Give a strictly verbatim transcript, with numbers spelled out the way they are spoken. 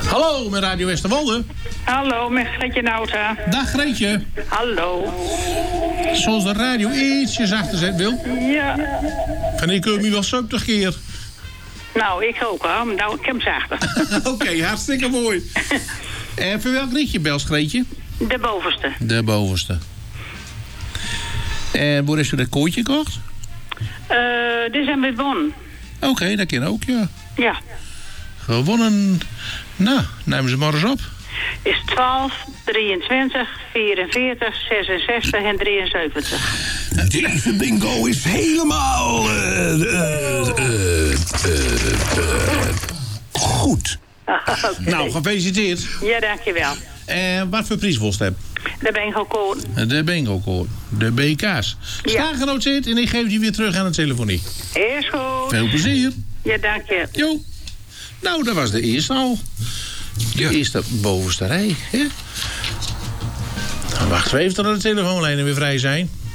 Hallo, met Radio Westerwolde. Hallo, met Gretje Nauta. Dag Greetje. Hallo. Zoals de radio ietsje zachter zet, Wil. Ja. En ik hoor me wel zeventig keer. Nou, ik ook hoor. Nou, ik heb hem zachter. Oké, okay, hartstikke mooi. En voor welk rietje bels, Greetje? De bovenste. De bovenste. En waar is u dat kooitje gekocht? Uh, dit zijn bij Bon. Oké, okay, dat kan ook, ja. Ja. Gewonnen. Nou, nemen ze maar eens op. Is twaalf, drieëntwintig, vierenveertig, zesenzestig en drieënzeventig. Deze bingo is helemaal... Uh, uh, uh, uh, uh, goed. Okay. Nou, gefeliciteerd. Ja, dankjewel. En wat voor prijs was het? De bingo-code. De bingo-code. De B K's. Sta genoteerd en ik geef die weer terug aan de telefonie. Is goed. Veel plezier. Ja, dank je. Jo. Nou, dat was de eerste al. De ja. eerste bovenste rij. Hè? Dan wachten we even tot de telefoonlijnen weer vrij zijn.